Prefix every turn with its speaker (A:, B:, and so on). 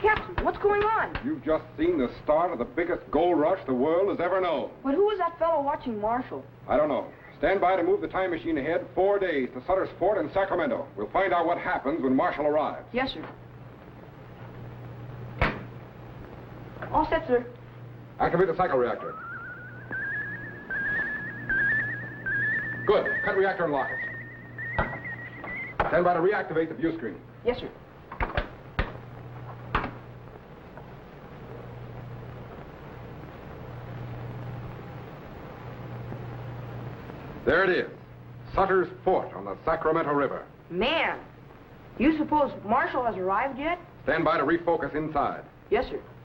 A: Captain, what's going on?
B: You've just seen the start of the biggest gold rush the world has ever known.
A: But who was that fellow watching Marshall?
B: I don't know. Stand by to move the time machine ahead 4 days to Sutter's Fort in Sacramento. We'll find out what happens when Marshall arrives.
A: Yes, sir. All set, sir.
B: Activate the cycle reactor. Good. Cut reactor and lock it. Stand by to reactivate the view screen.
A: Yes, sir.
B: There it is. Sutter's Fort on the Sacramento River.
A: Man, you suppose Marshall has arrived yet?
B: Stand by to refocus inside.
A: Yes, sir.